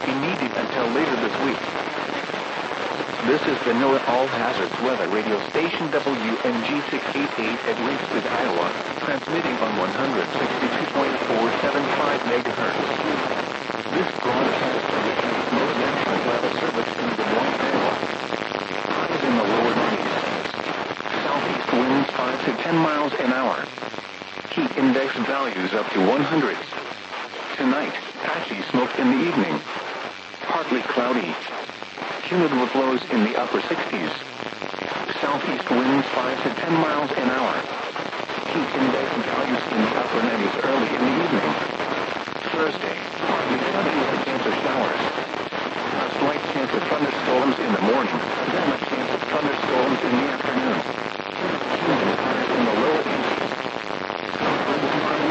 be needed until later this week. This is the NOAA All Hazards Weather Radio Station WNG 688 at Ringsburg, Iowa, transmitting on 162.475 MHz. This broadcast originates most national weather service in Des Moines, Iowa. Highs in the lower 90s. Southeast winds 5 to 10 miles an hour. Heat index values up to 100. Tonight, patchy smoke in the evening. Partly cloudy. Humid with lows in the upper 60s. Southeast winds 5 to 10 miles an hour. Heat index values in the upper 90s early in